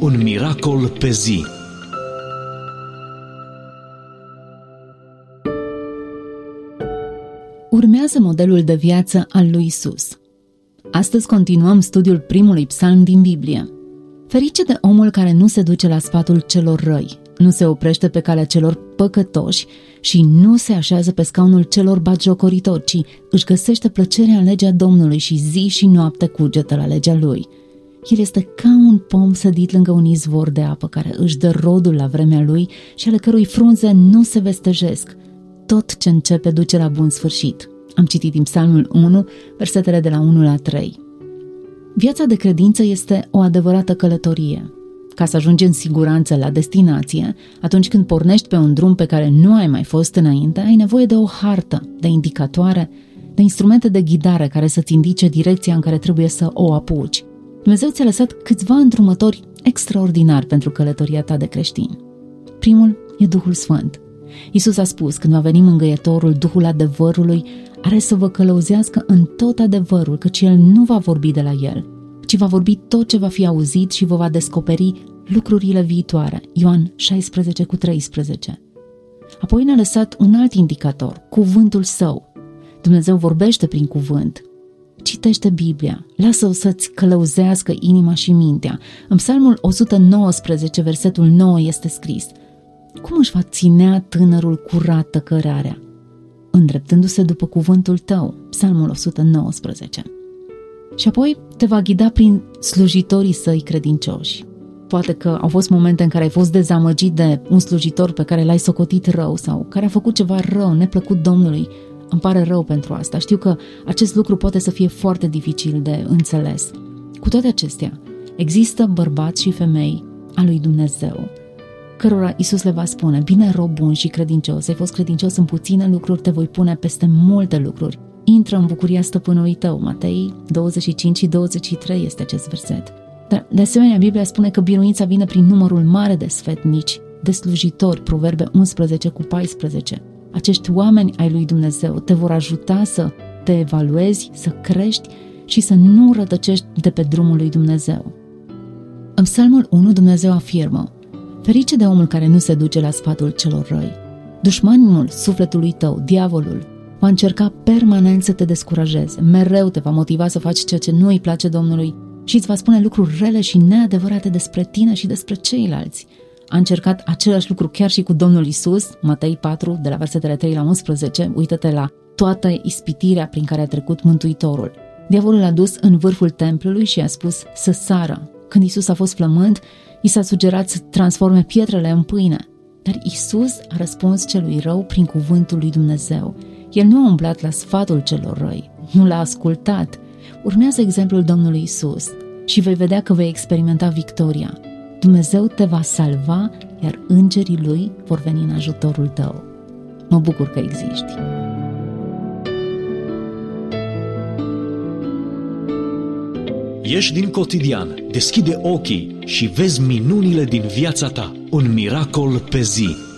Un miracol pe zi. Urmează modelul de viață al lui Isus. Astăzi continuăm studiul primului psalm din Biblie. Ferice de omul care nu se duce la sfatul celor răi, nu se oprește pe calea celor păcătoși și nu se așează pe scaunul celor batjocoritori, ci își găsește plăcerea în legea Domnului și zi și noapte cugetă la legea lui. El este ca un pom sădit lângă un izvor de apă care își dă rodul la vremea lui și ale cărui frunze nu se vestejesc. Tot ce începe duce la bun sfârșit. Am citit din Psalmul 1, versetele de la 1 la 3. Viața de credință este o adevărată călătorie. Ca să ajungi în siguranță la destinație, atunci când pornești pe un drum pe care nu ai mai fost înainte, ai nevoie de o hartă, de indicatoare, de instrumente de ghidare care să-ți indice direcția în care trebuie să o apuci. Dumnezeu ți-a lăsat câțiva îndrumători extraordinari pentru călătoria ta de creștin. Primul e Duhul Sfânt. Iisus a spus, când va veni Mângâietorul, Duhul adevărului, are să vă călăuzească în tot adevărul, căci El nu va vorbi de la El, ci va vorbi tot ce va fi auzit și vă va descoperi lucrurile viitoare. Ioan 16:13. Apoi ne-a lăsat un alt indicator, cuvântul Său. Dumnezeu vorbește prin cuvânt. Citește Biblia, lasă-o să-ți călăuzească inima și mintea. În Psalmul 119, versetul 9 este scris: cum își va ținea tânărul curat tăcărarea? Îndreptându-se după cuvântul tău. Psalmul 119. Și apoi te va ghida prin slujitorii săi credincioși. Poate că au fost momente în care ai fost dezamăgit de un slujitor pe care l-ai socotit rău sau care a făcut ceva rău, neplăcut Domnului. Îmi pare rău pentru asta. Știu că acest lucru poate să fie foarte dificil de înțeles. Cu toate acestea, există bărbați și femei al lui Dumnezeu cărora Iisus le va spune: bine, rob bun și credincios, ai fost credincios în puține lucruri, te voi pune peste multe lucruri. Intră în bucuria stăpânului tău. Matei 25 și 23 este acest verset. Dar, de asemenea, Biblia spune că biruința vine prin numărul mare de sfetnici, de slujitori, Proverbe 11:14. Acești oameni ai lui Dumnezeu te vor ajuta să te evaluezi, să crești și să nu rătăcești de pe drumul lui Dumnezeu. În Psalmul 1 Dumnezeu afirmă: ferice de omul care nu se duce la sfatul celor răi. Dușmanul sufletului tău, diavolul, va încerca permanent să te descurajeze, mereu te va motiva să faci ceea ce nu îi place Domnului și îți va spune lucruri rele și neadevărate despre tine și despre ceilalți. A încercat același lucru chiar și cu Domnul Iisus, Matei 4, de la versetele 3 la 11, uită-te la toată ispitirea prin care a trecut Mântuitorul. Diavolul l-a dus în vârful templului și a spus să sară. Când Iisus a fost flămând, i s-a sugerat să transforme pietrele în pâine, dar Iisus a răspuns celui rău prin cuvântul lui Dumnezeu. El nu a umblat la sfatul celor răi, nu l-a ascultat. Urmează exemplul Domnului Iisus și vei vedea că vei experimenta victoria. Dumnezeu te va salva, iar îngerii Lui vor veni în ajutorul tău. Mă bucur că existi. Ieși din cotidian, deschide ochii și vezi minunile din viața ta. Un miracol pe zi.